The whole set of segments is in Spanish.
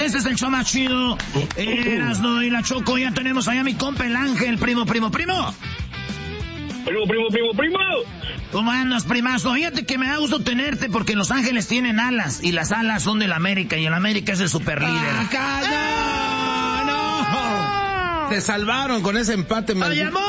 este es el show más chido. Erasno y la Choco, ya tenemos allá a mi compa el Ángel, primo. Primo. ¿Cómo andas, primazo? Fíjate que me da gusto tenerte porque Los Ángeles tienen alas y las alas son del América y el América es el super líder. ¡No! Te salvaron con ese empate, ¡Ay, amor!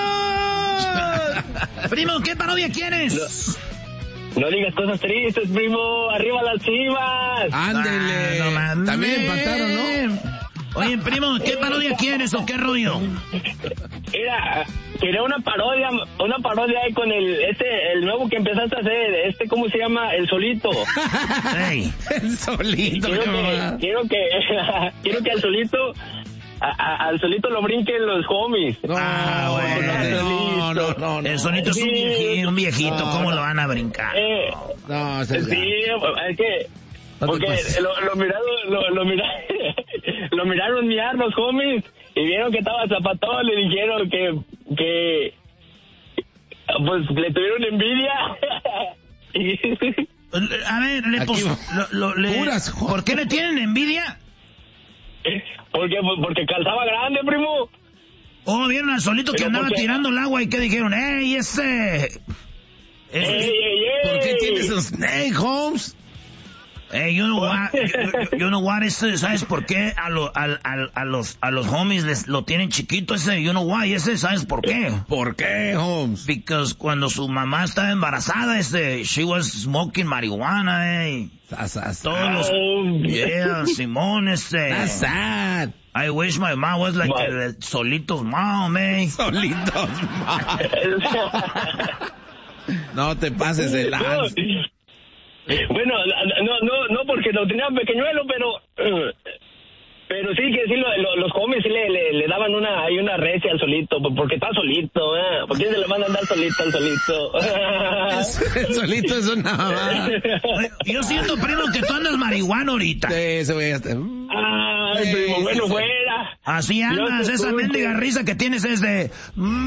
Primo, ¿qué parodia quieres? No digas cosas tristes, primo. Arriba las Chivas. Ándele. No mames. También empataron, ¿no? Oye, primo, ¿qué parodia quieres o qué rollo? Mira, quería una parodia ahí con el nuevo que empezaste a hacer, ¿cómo se llama? El Solito. Hey. El Solito. Quiero que al Solito, al Solito lo brinquen los homies. No. El Solito es un viejito, ¿cómo lo van a brincar? No, sí, es que... Porque lo miraron miar los homies y vieron que estaba zapatón, le dijeron que pues le tuvieron envidia. A ver, ¿por qué le tienen envidia? Porque calzaba grande, primo. Oh, vieron al Solito que andaba tirando el agua y que dijeron, ¡ey, ese! ¿Por qué tienes un snake, Holmes? You know what, ¿sabes por qué a los homies lo tienen chiquito ese? You know why, ¿sabes por qué? ¿Por qué, Holmes? Because cuando su mamá estaba embarazada, she was smoking marihuana, Todos los... Yeah, Simón, That's sad. I wish my mom was like Solito's mom, Solitos mom. No te pases de lanza. Bueno, no porque lo tenían pequeñuelo, pero sí que sí los homies sí le daban una recia al Solito, porque está solito, ¿por qué se le van a andar solito al Solito? El Solito es una... Yo siento, primo, que tú andas marihuana ahorita. Sí, eso voy a estar... Ay, primo, bueno, fuera. Así andas, esa mendiga risa que tienes es de...